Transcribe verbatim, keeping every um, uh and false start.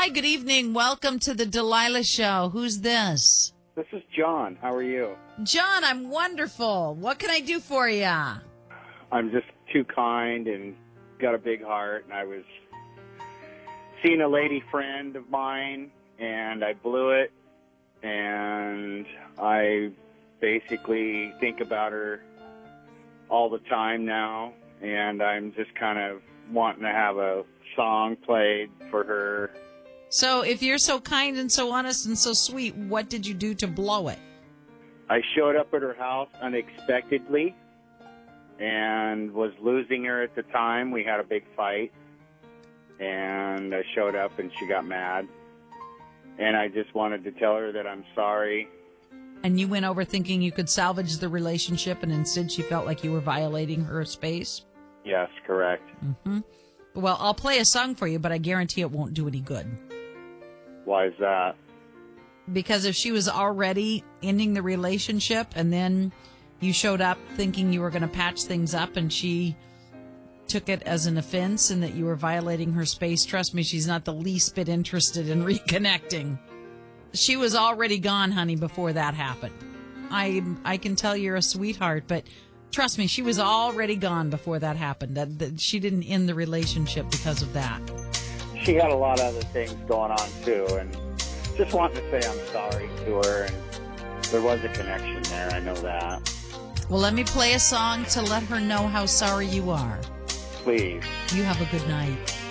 Hi, good evening. Welcome to the Delilah Show. Who's this? This is John. How are you? John, I'm wonderful. What can I do for you? I'm just too kind and got a big heart, and I was seeing a lady friend of mine, and I blew it, and I basically think about her all the time now, and I'm just kind of wanting to have a song played for her. So if you're so kind and so honest and so sweet, what did you do to blow it? I showed up at her house unexpectedly and was losing her at the time. We had a big fight, and I showed up and she got mad. And I just wanted to tell her that I'm sorry. And you went over thinking you could salvage the relationship, and instead she felt like you were violating her space? Yes, correct. Mm-hmm. Well, I'll play a song for you, but I guarantee it won't do any good. Why is that? Because if she was already ending the relationship and then you showed up thinking you were going to patch things up and she took it as an offense and that you were violating her space, trust me, she's not the least bit interested in reconnecting. She was already gone, honey, before that happened. I I can tell you're a sweetheart, but trust me, she was already gone before that happened. That, that she didn't end the relationship because of that. She had a lot of other things going on, too, and just wanted to say I'm sorry to her, and there was a connection there, I know that. Well, let me play a song to let her know how sorry you are. Please. You have a good night.